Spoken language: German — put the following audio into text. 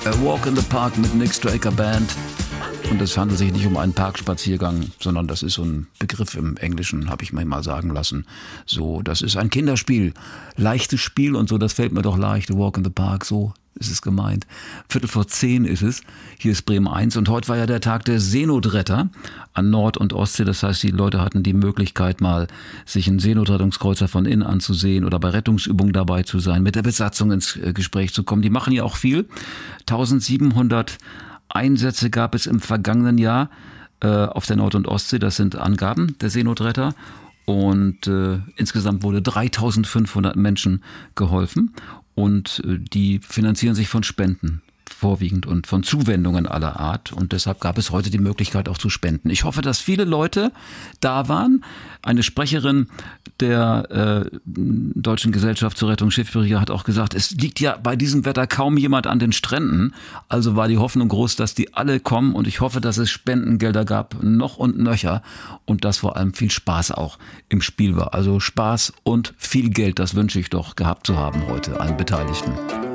A Walk in the Park mit Nick Straker Band. Und es handelt sich nicht um einen Parkspaziergang, sondern das ist so ein Begriff im Englischen, habe ich mir mal sagen lassen. So, das ist ein Kinderspiel, leichtes Spiel und so, das fällt mir doch leicht. A Walk in the Park, so ist es gemeint. 9:45 ist es. Hier ist Bremen 1 und heute war ja der Tag der Seenotretter an Nord- und Ostsee. Das heißt, die Leute hatten die Möglichkeit mal, sich einen Seenotrettungskreuzer von innen anzusehen oder bei Rettungsübungen dabei zu sein, mit der Besatzung ins Gespräch zu kommen. Die machen ja auch viel. 1700 Einsätze gab es im vergangenen Jahr auf der Nord- und Ostsee. Das sind Angaben der Seenotretter. Und insgesamt wurde 3500 Menschen geholfen. Und die finanzieren sich von Spenden vorwiegend und von Zuwendungen aller Art. Und deshalb gab es heute die Möglichkeit auch zu spenden. Ich hoffe, dass viele Leute da waren. Eine Sprecherin der Deutschen Gesellschaft zur Rettung Schiffbrüchiger hat auch gesagt, es liegt ja bei diesem Wetter kaum jemand an den Stränden. Also war die Hoffnung groß, dass die alle kommen. Und ich hoffe, dass es Spendengelder gab, noch und nöcher. Und dass vor allem viel Spaß auch im Spiel war. Also Spaß und viel Geld, das wünsche ich doch gehabt zu haben heute allen Beteiligten.